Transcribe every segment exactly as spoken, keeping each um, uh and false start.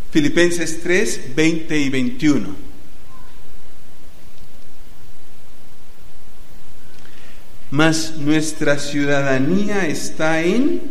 Filipenses tres, veinte y veintiuno. Mas nuestra ciudadanía está en...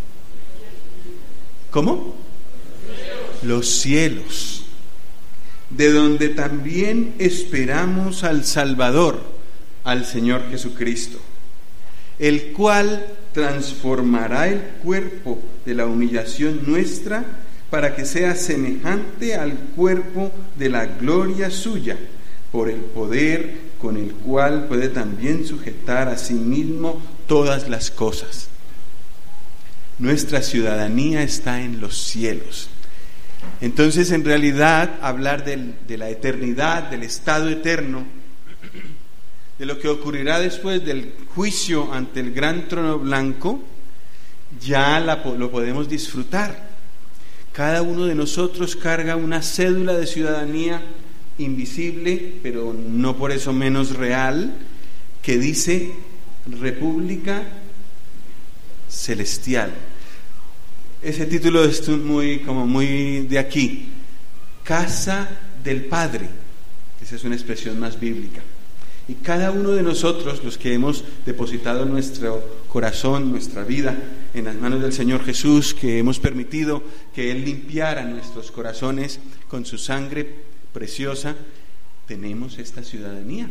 ¿Cómo? Los cielos, de donde también esperamos al Salvador, al Señor Jesucristo, el cual transformará el cuerpo de la humillación nuestra para que sea semejante al cuerpo de la gloria suya, por el poder con el cual puede también sujetar a sí mismo todas las cosas. Nuestra ciudadanía está en los cielos. Entonces, en realidad, hablar del, de la eternidad, del estado eterno, de lo que ocurrirá después del juicio ante el gran trono blanco, ya la, lo podemos disfrutar. Cada uno de nosotros carga una cédula de ciudadanía invisible, pero no por eso menos real, que dice República Celestial. Ese título es muy, como muy de aquí, Casa del Padre. Esa es una expresión más bíblica. Y cada uno de nosotros, los que hemos depositado nuestro corazón, nuestra vida en las manos del Señor Jesús, que hemos permitido que Él limpiara nuestros corazones con su sangre preciosa, tenemos esta ciudadanía.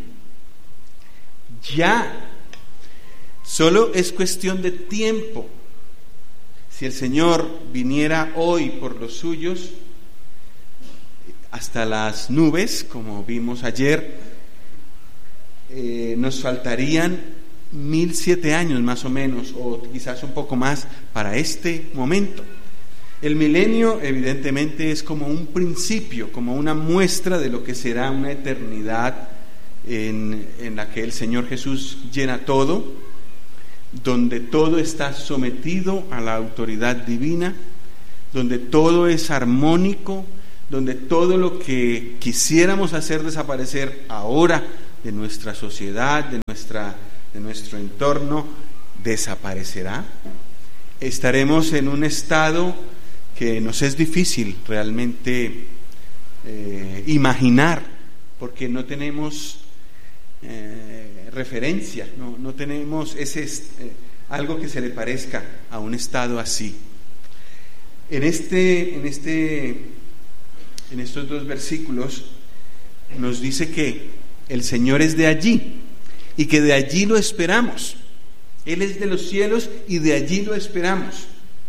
Ya, solo es cuestión de tiempo. Si el Señor viniera hoy por los suyos, hasta las nubes, como vimos ayer, eh, nos faltarían mil siete años más o menos, o quizás un poco más, para este momento. El milenio evidentemente es como un principio, como una muestra de lo que será una eternidad en, en la que el Señor Jesús llena todo, donde todo está sometido a la autoridad divina, donde todo es armónico, donde todo lo que quisiéramos hacer desaparecer ahora de nuestra sociedad, de nuestra, de nuestro entorno, desaparecerá. Estaremos en un estado que nos es difícil realmente eh, imaginar, porque no tenemos eh, referencia, no, no tenemos ese eh, algo que se le parezca a un estado así. En este, en este, en estos dos versículos nos dice que el Señor es de allí y que de allí lo esperamos. Él es de los cielos y de allí lo esperamos.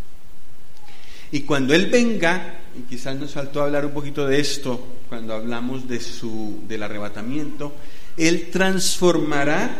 Y cuando Él venga, y quizás nos faltó hablar un poquito de esto cuando hablamos de su, del arrebatamiento, Él transformará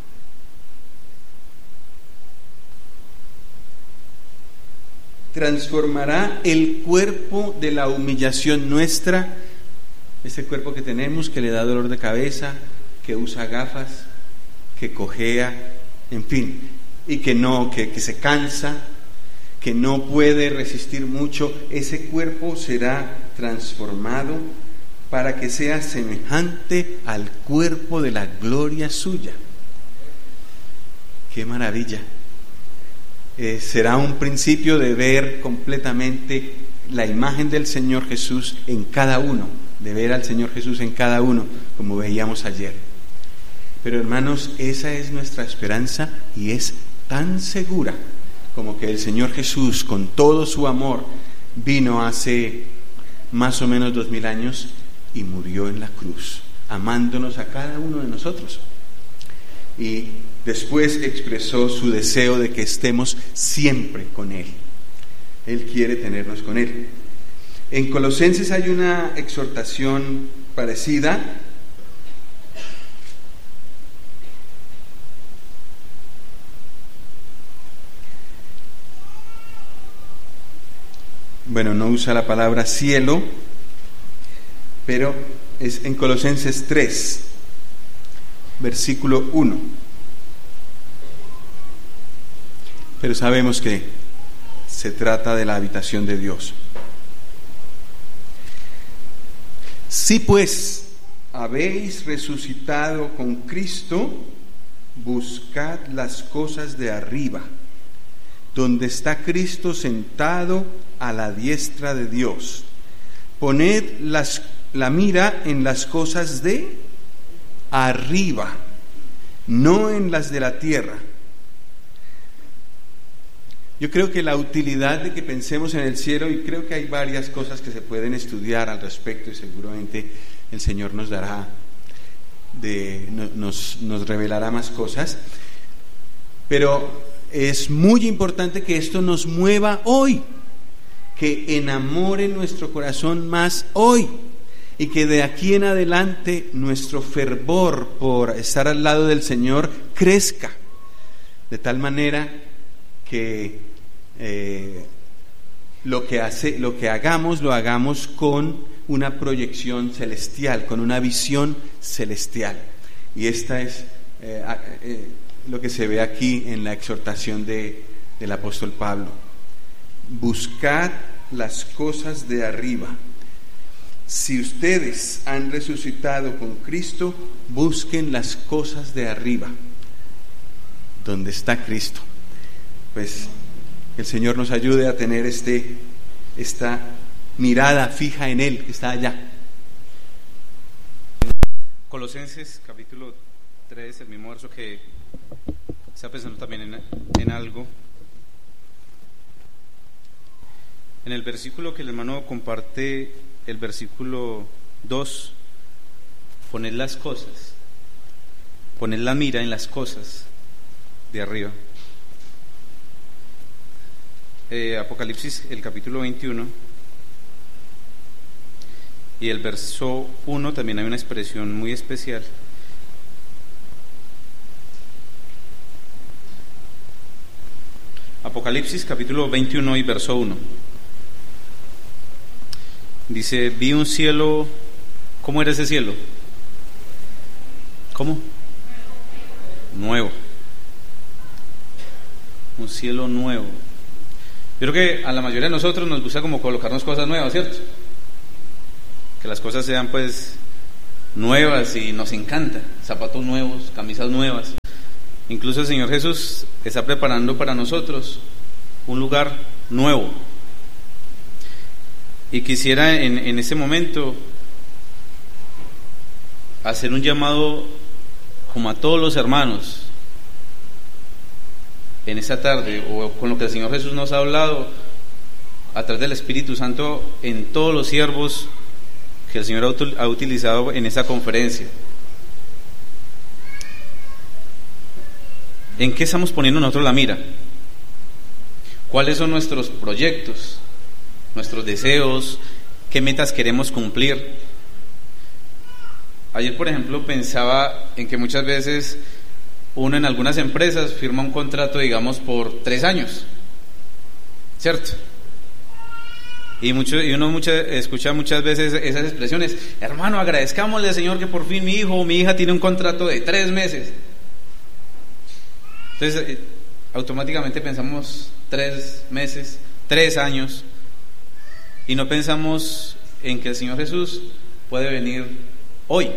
transformará el cuerpo de la humillación nuestra, ese cuerpo que tenemos, que le da dolor de cabeza, que usa gafas, que cojea, en fin, y que no, que, que se cansa, que no puede resistir mucho. Ese cuerpo será transformado para que sea semejante al cuerpo de la gloria suya. ¡Qué maravilla! Eh, será un principio de ver completamente la imagen del Señor Jesús en cada uno, de ver al Señor Jesús en cada uno, como veíamos ayer. Pero hermanos, esa es nuestra esperanza y es tan segura como que el Señor Jesús, con todo su amor, vino hace más o menos dos mil años y murió en la cruz, amándonos a cada uno de nosotros. Y después expresó su deseo de que estemos siempre con Él. Él quiere tenernos con Él. En Colosenses hay una exhortación parecida. Bueno, no usa la palabra cielo, pero es en Colosenses tres, versículo uno. Pero sabemos que se trata de la habitación de Dios. Si pues habéis resucitado con Cristo, buscad las cosas de arriba, donde está Cristo sentado a la diestra de Dios. poned las, la mira en las cosas de arriba, no en las de la tierra. Yo creo que la utilidad de que pensemos en el cielo, y creo que hay varias cosas que se pueden estudiar al respecto, y seguramente el Señor nos dará, de, nos, nos revelará más cosas, pero es muy importante que esto nos mueva hoy, que enamore nuestro corazón más hoy, y que de aquí en adelante nuestro fervor por estar al lado del Señor crezca, de tal manera que eh, lo que hace, lo que hagamos, lo hagamos con una proyección celestial, con una visión celestial. Y esta es eh, eh, lo que se ve aquí en la exhortación de, del apóstol Pablo. Buscad las cosas de arriba. Si ustedes han resucitado con Cristo, busquen las cosas de arriba, donde está Cristo. Pues el Señor nos ayude a tener este, esta mirada fija en Él, que está allá. Colosenses capítulo tres, el mismo verso que está pensando también en, en algo. En el versículo que el hermano comparte, el versículo dos, poned las cosas, poned la mira en las cosas de arriba. Eh, Apocalipsis, el capítulo veintiuno y el verso uno, también hay una expresión muy especial. Apocalipsis capítulo veintiuno y verso uno. Dice, vi un cielo. ¿Cómo era ese cielo? ¿Cómo? Nuevo. Un cielo nuevo. Yo creo que a la mayoría de nosotros nos gusta como colocarnos cosas nuevas, ¿cierto? Que las cosas sean pues nuevas, y nos encanta. Zapatos nuevos, camisas nuevas. Incluso el Señor Jesús está preparando para nosotros un lugar nuevo. Y quisiera en, en este momento hacer un llamado como a todos los hermanos en esta tarde, o con lo que el Señor Jesús nos ha hablado a través del Espíritu Santo en todos los siervos que el Señor ha utilizado en esta conferencia. ¿En qué estamos poniendo nosotros la mira? ¿Cuáles son nuestros proyectos, nuestros deseos? ¿Qué metas queremos cumplir? Ayer, por ejemplo, pensaba en que muchas veces uno en algunas empresas firma un contrato, digamos, por tres años, ¿cierto? Y, mucho, y uno mucha, escucha muchas veces esas expresiones: hermano, agradezcámosle al Señor que por fin mi hijo o mi hija tiene un contrato de tres meses. Entonces, automáticamente pensamos tres meses, tres años, y no pensamos en que el Señor Jesús puede venir hoy.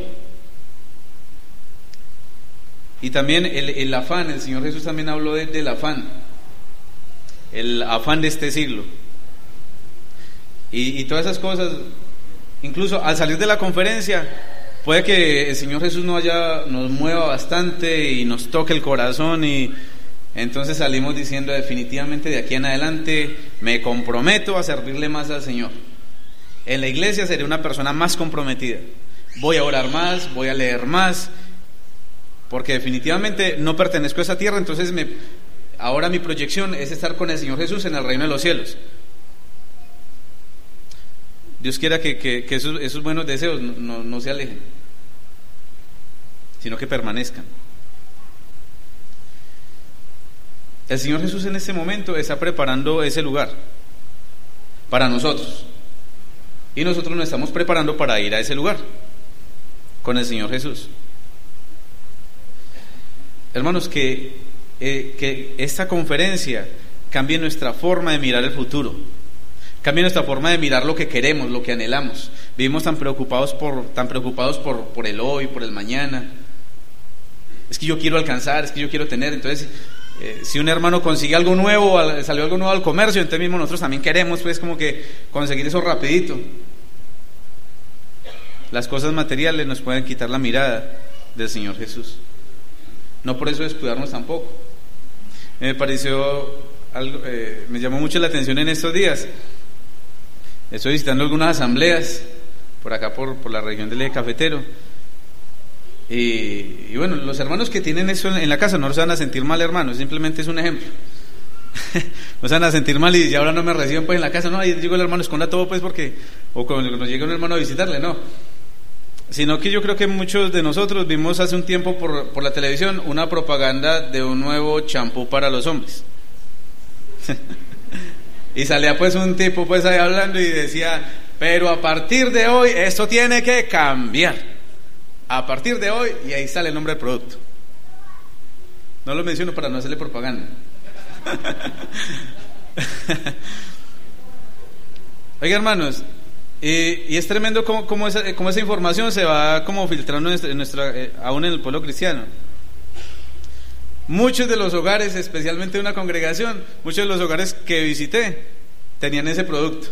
Y también el, el afán, el Señor Jesús también habló de, del afán, el afán de este siglo. Y, y todas esas cosas, incluso al salir de la conferencia, puede que el Señor Jesús nos, haya, nos mueva bastante y nos toque el corazón, y entonces salimos diciendo: definitivamente de aquí en adelante me comprometo a servirle más al Señor. En la iglesia seré una persona más comprometida, voy a orar más, voy a leer más, porque definitivamente no pertenezco a esa tierra. Entonces me, ahora mi proyección es estar con el Señor Jesús en el reino de los cielos. Dios quiera que, que, que esos, esos buenos deseos no, no, no se alejen, sino que permanezcan. El Señor Jesús en este momento está preparando ese lugar para nosotros, y nosotros nos estamos preparando para ir a ese lugar con el Señor Jesús. Hermanos, que, eh, que esta conferencia cambie nuestra forma de mirar el futuro, cambie nuestra forma de mirar lo que queremos, lo que anhelamos. Vivimos tan preocupados por, tan preocupados por, por el hoy, por el mañana. Es que yo quiero alcanzar, es que yo quiero tener. Entonces, eh, si un hermano consigue algo nuevo, salió algo nuevo al comercio, entonces mismo nosotros también queremos, pues, como que conseguir eso rapidito. las cosas materiales nos pueden quitar la mirada del Señor Jesús. No por eso descuidarnos tampoco. Me pareció algo, eh, me llamó mucho la atención en estos días. Estoy visitando algunas asambleas por acá, por, por la región del Eje Cafetero. Y, y bueno, los hermanos que tienen eso en, en la casa no se van a sentir mal, hermanos, simplemente es un ejemplo. No se van a sentir mal y ya ahora no me reciben pues en la casa, no, ahí llegó el hermano, esconda todo pues porque, o cuando nos llega un hermano a visitarle, no. Sino que yo creo que muchos de nosotros vimos hace un tiempo por, por la televisión una propaganda de un nuevo champú para los hombres. Y salía pues un tipo pues ahí hablando y decía, pero a partir de hoy esto tiene que cambiar. A partir de hoy, y ahí sale el nombre del producto. No lo menciono para no hacerle propaganda. Oiga, hermanos, y, y es tremendo cómo, cómo, esa, cómo esa información se va como filtrando en nuestra, en nuestra, eh, aún en el pueblo cristiano. Muchos de los hogares, especialmente una congregación, muchos de los hogares que visité tenían ese producto.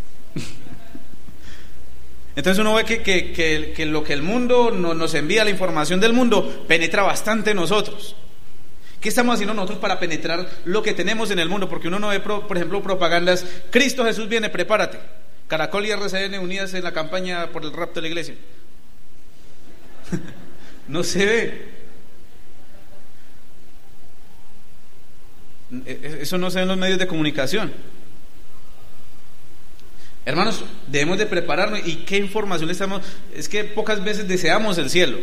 Entonces uno ve que, que, que, que lo que el mundo no, nos envía, la información del mundo, penetra bastante en nosotros. ¿Qué estamos haciendo nosotros para penetrar lo que tenemos en el mundo? Porque uno no ve, por ejemplo, propagandas, Cristo Jesús viene, prepárate. Caracol y R C N unidas en la campaña por el rapto de la iglesia. No se ve. Eso no se ve en los medios de comunicación. Hermanos, debemos de prepararnos. ¿Y qué información le estamos? Es que pocas veces deseamos el cielo.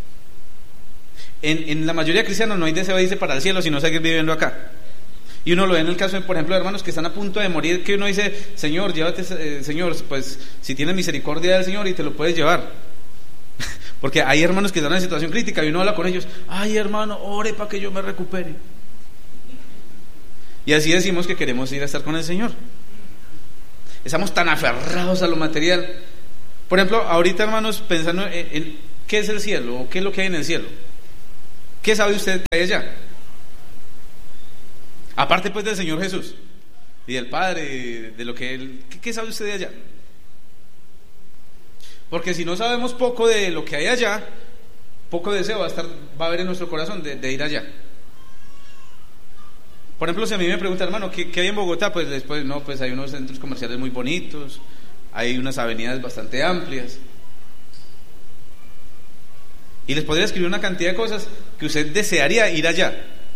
En, en la mayoría de cristianos no hay deseo de irse para el cielo, sino seguir viviendo acá. Y uno lo ve en el caso, de, por ejemplo, de hermanos que están a punto de morir, que uno dice, Señor, llévate, eh, Señor, pues si tienes misericordia del Señor y te lo puedes llevar. Porque hay hermanos que están en situación crítica y uno habla con ellos, ay hermano, ore para que yo me recupere. Y así decimos que queremos ir a estar con el Señor. Estamos tan aferrados a lo material. Por ejemplo, ahorita, hermanos, pensando en, en qué es el cielo o qué es lo que hay en el cielo. ¿Qué sabe usted que hay allá? Aparte pues del Señor Jesús y del Padre, de lo que Él... ¿Qué, qué sabe usted de allá? Porque si no sabemos poco de lo que hay allá, poco deseo va a, estar, va a haber en nuestro corazón de, de ir allá. Por ejemplo, si a mí me preguntan, hermano, ¿qué, qué hay en Bogotá? Pues después, no, pues hay unos centros comerciales muy bonitos, hay unas avenidas bastante amplias. Y les podría escribir una cantidad de cosas que usted desearía ir allá.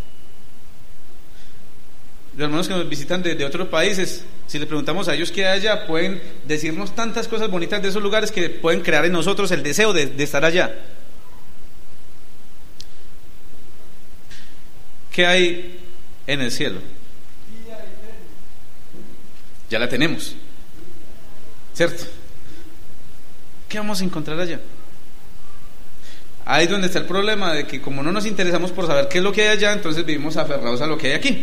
Los hermanos que nos visitan de, de otros países, si les preguntamos a ellos qué hay allá, pueden decirnos tantas cosas bonitas de esos lugares que pueden crear en nosotros el deseo de, de estar allá. ¿Qué hay en el cielo? Ya la tenemos, ¿cierto? ¿Qué vamos a encontrar allá? Ahí es donde está el problema, de que como no nos interesamos por saber qué es lo que hay allá, entonces vivimos aferrados a lo que hay aquí.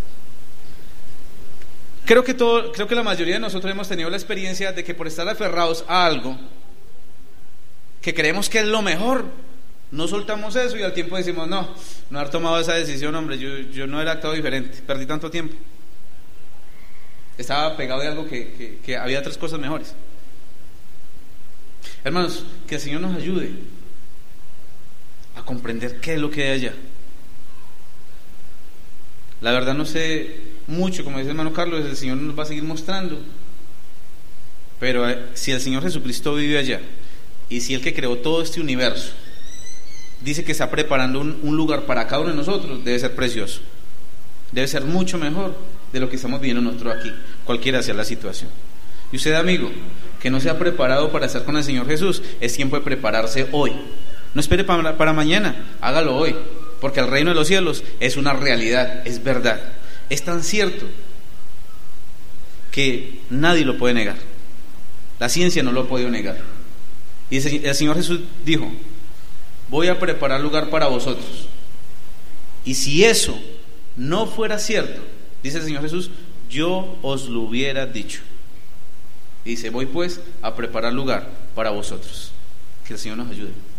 Creo que todo, creo que la mayoría de nosotros hemos tenido la experiencia de que por estar aferrados a algo que creemos que es lo mejor, no soltamos eso y al tiempo decimos, no, no haber tomado esa decisión, hombre, yo, yo no hubiera actuado diferente, perdí tanto tiempo. Estaba pegado de algo que, que, que había otras cosas mejores. Hermanos, que el Señor nos ayude a comprender qué es lo que hay allá. La verdad no sé mucho, como dice el hermano Carlos, el Señor nos va a seguir mostrando, pero eh, si el Señor Jesucristo vive allá y si el que creó todo este universo dice que está preparando un, un lugar para cada uno de nosotros, debe ser precioso, debe ser mucho mejor de lo que estamos viviendo nosotros aquí, cualquiera sea la situación. Y usted, amigo, que no se ha preparado para estar con el Señor Jesús, es tiempo de prepararse hoy. No espere para, para mañana, hágalo hoy, porque el reino de los cielos es una realidad, es verdad. Es tan cierto que nadie lo puede negar. La ciencia no lo ha podido negar. Y el Señor Jesús dijo, voy a preparar lugar para vosotros. Y si eso no fuera cierto, dice el Señor Jesús, yo os lo hubiera dicho. Y dice, voy pues a preparar lugar para vosotros. Que el Señor nos ayude.